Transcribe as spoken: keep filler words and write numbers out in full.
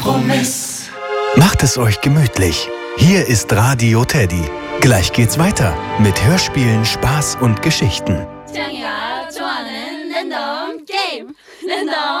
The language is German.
Macht es euch gemütlich. Hier ist Radio Teddy. Gleich geht's weiter mit Hörspielen, Spaß und Geschichten. 태양이가 좋아하는 랜덤 게임 랜덤